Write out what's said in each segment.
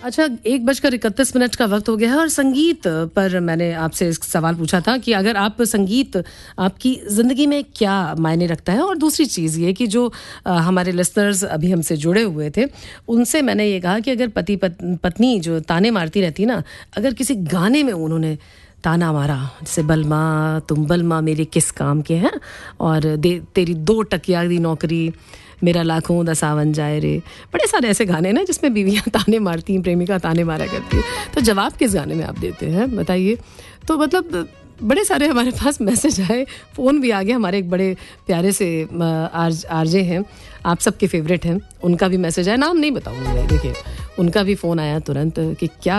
अच्छा 1:31 का वक्त हो गया है और संगीत पर मैंने आपसे एक सवाल पूछा था कि अगर आप संगीत आपकी ज़िंदगी में क्या मायने रखता है। और दूसरी चीज़ ये कि जो हमारे लिसनर्स अभी हमसे जुड़े हुए थे उनसे मैंने ये कहा कि अगर पति पत्नी जो ताने मारती रहती ना, अगर किसी गाने में उन्होंने ताना मारा जैसे बलमा तुम बलमा मेरे किस काम के हैं और तेरी 2 टकिया दी नौकरी मेरा लाखों दा सावन जाए रे, बड़े सारे ऐसे गाने ना जिसमें बीवियां ताने मारती हैं, प्रेमिका ताने मारा करती है। तो जवाब किस गाने में आप देते हैं बताइए। तो मतलब बड़े सारे हमारे पास मैसेज आए, फ़ोन भी आ गया। हमारे एक बड़े प्यारे से आरजे हैं, आप सबके फेवरेट हैं, उनका भी मैसेज आया, नाम नहीं बताऊँगी मैं। देखिए उनका भी फ़ोन आया तुरंत कि क्या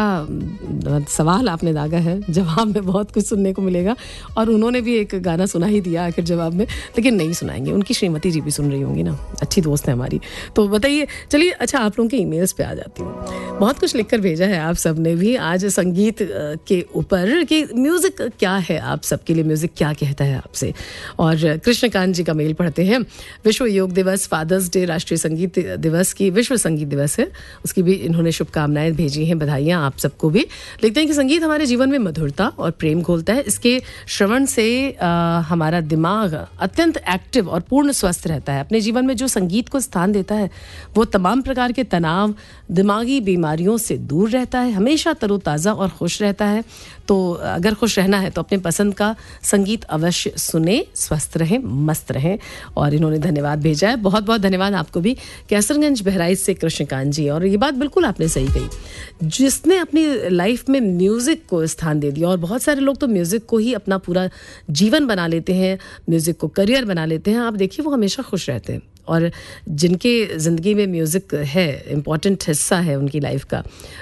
सवाल आपने दागा है, जवाब में बहुत कुछ सुनने को मिलेगा। और उन्होंने भी एक गाना सुना ही दिया आखिर जवाब में, लेकिन नहीं सुनाएंगे, उनकी श्रीमती जी भी सुन रही होंगी ना, अच्छी दोस्त है हमारी। तो बताइए, चलिए अच्छा आप लोगों के ईमेल्स पे आ जाती हूँ। बहुत कुछ लिख कर भेजा है आप सब ने भी आज संगीत के ऊपर कि म्यूज़िक क्या है आप सबके लिए, म्यूज़िक क्या कहता है आपसे। और कृष्णकांत जी का मेल पढ़ते हैं। विश्व योग दिवस, फादर्स डे, राष्ट्रीय संगीत दिवस की, विश्व संगीत दिवस है उसकी भी इन्होंने शुभकामनाएं भेजी हैं, बधाइयाँ आप सबको भी। लिखते हैं कि संगीत हमारे जीवन में मधुरता और प्रेम घोलता है, इसके श्रवण से हमारा दिमाग अत्यंत एक्टिव और पूर्ण स्वस्थ रहता है। अपने जीवन में जो संगीत को स्थान देता है वो तमाम प्रकार के तनाव, दिमागी बीमारियों से दूर रहता है, हमेशा तरोताज़ा और खुश रहता है। तो अगर खुश रहना है तो अपने पसंद का संगीत अवश्य सुने, स्वस्थ रहें, मस्त रहें। और इन्होंने धन्यवाद भेजा है, बहुत बहुत धन्यवाद आपको भी। कैसरगंज बहराइच से कृष्णकांत जी, और ये बात बिल्कुल आपने सही कही, जिसने अपनी लाइफ में म्यूज़िक को स्थान दे दिया, और बहुत सारे लोग तो म्यूज़िक को ही अपना पूरा जीवन बना लेते हैं, म्यूज़िक को करियर बना लेते हैं, आप देखिए वो हमेशा खुश रहते हैं। और जिनके ज़िंदगी में म्यूज़िक है, इम्पॉर्टेंट हिस्सा है उनकी लाइफ का,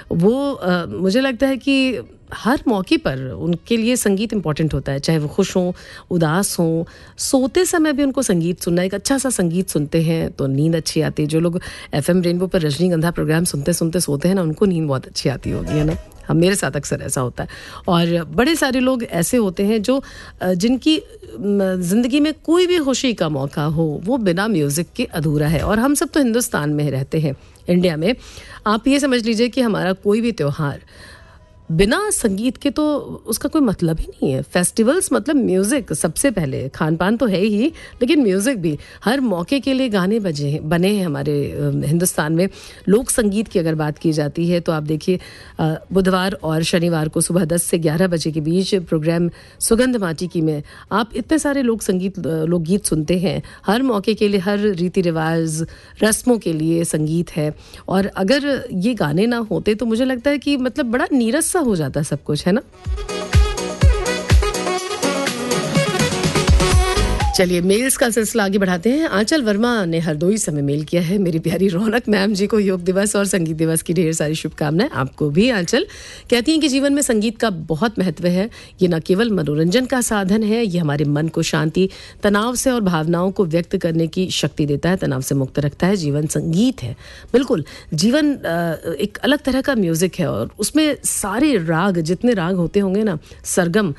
वो मुझे लगता है कि हर मौके पर उनके लिए संगीत इम्पॉर्टेंट होता है, चाहे वो खुश हों, उदास हों, सोते समय भी उनको संगीत सुनना, एक अच्छा सा संगीत सुनते हैं तो नींद अच्छी आती है। जो लोग FM रेनबो पर रजनीगंधा प्रोग्राम सुनते सुनते सोते हैं ना, उनको नींद बहुत अच्छी आती होगी, है ना। हम, मेरे साथ अक्सर ऐसा होता है। और बड़े सारे लोग ऐसे होते हैं जो जिनकी ज़िंदगी में कोई भी खुशी का मौका हो वो बिना म्यूज़िक के अधूरा है। और हम सब तो हिंदुस्तान में रहते हैं, इंडिया में। आप ये समझ लीजिए कि हमारा कोई भी त्यौहार बिना संगीत के तो उसका कोई मतलब ही नहीं है। फेस्टिवल्स मतलब म्यूज़िक सबसे पहले, खान पान तो है ही, लेकिन म्यूज़िक भी। हर मौके के लिए गाने बने हैं हमारे हिंदुस्तान में। लोक संगीत की अगर बात की जाती है तो आप देखिए बुधवार और शनिवार को सुबह 10 से 11 बजे के बीच प्रोग्राम सुगंध माटी की में आप इतने सारे लोकगीत सुनते हैं। हर मौके के लिए, हर रीति रिवाज, रस्मों के लिए संगीत है। और अगर ये गाने ना होते तो मुझे लगता है कि मतलब बड़ा नीरस हो जाता सब कुछ, है ना। चलिए मेल्स का सिलसिला आगे बढ़ाते हैं। आंचल वर्मा ने हरदोई से मेल किया है। मेरी प्यारी रौनक मैम जी को योग दिवस और संगीत दिवस की ढेर सारी शुभकामनाएं। आपको भी आंचल। कहती हैं कि जीवन में संगीत का बहुत महत्व है। ये न केवल मनोरंजन का साधन है, ये हमारे मन को शांति, तनाव से और भावनाओं को व्यक्त करने की शक्ति देता है, तनाव से मुक्त रखता है। जीवन संगीत है, बिल्कुल। जीवन एक अलग तरह का म्यूजिक है और उसमें सारे राग, जितने राग होते होंगे ना, सरगम,